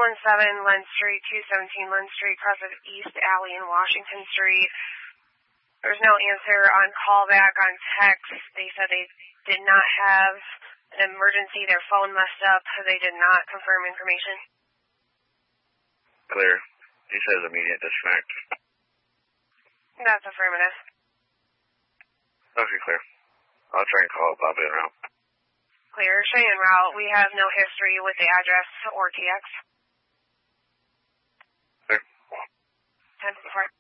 Lend Street, 217 Lend Street, across of East Alley in Washington Street. There's no answer on callback, on text. They said they did not have an emergency. Their phone messed up. They did not confirm information. Clear. He says immediate disconnect. That's affirmative. Okay, clear. I'll try and call Bobby en route. Clear. Cheyenne route. We have no history with the address or TX. Clear. 10-4.